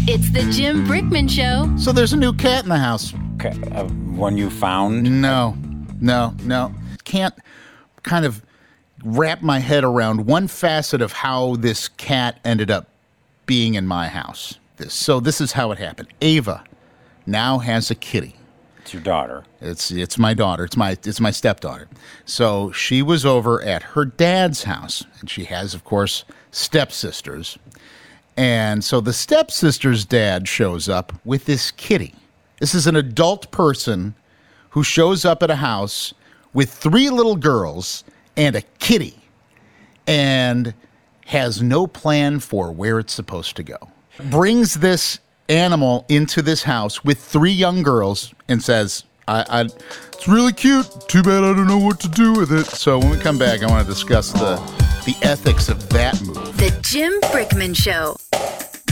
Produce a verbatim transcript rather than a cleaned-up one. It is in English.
It's the Jim Brickman Show. So there's a new cat in the house. Okay, uh, one you found? No, no, no. Can't kind of wrap my head around one facet of how this cat ended up being in my house. This, so this is how it happened. Ava now has a kitty. It's your daughter. It's it's my daughter. It's my it's my stepdaughter. So she was over at her dad's house, and she has, of course, stepsisters. And so the stepsister's dad shows up with this kitty. This is an adult person who shows up at a house with three little girls and a kitty, and has no plan for where it's supposed to go. Brings this animal into this house with three young girls and says, I, I, it's really cute. Too bad I don't know what to do with it. So when we come back, I want to discuss the, the ethics of that move. The Jim Brickman Show.